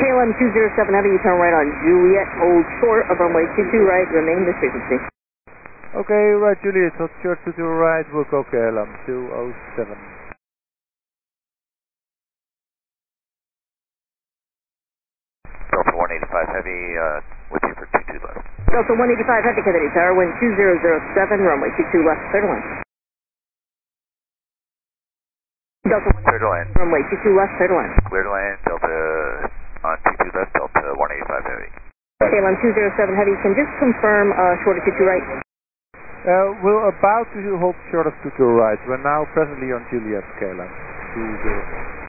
KLM 207 Heavy, you turn right on Juliet, hold short of runway 22 right, remain this frequency. Okay, right Juliet, hold short to the right, we'll go KLM 207. Delta 185 Heavy, with you for 22 left. Delta 185 Heavy, Kennedy Tower, wind 2007, runway 22 left, clear to land. Delta Clear to land. runway 22 left, clear to land. Clear to land, Delta on 22 left, Delta 185 Heavy. KLM 207 Heavy, can just confirm short of 22 right? We're about to hold short of to the right. We're now presently on Juliet KLM 207.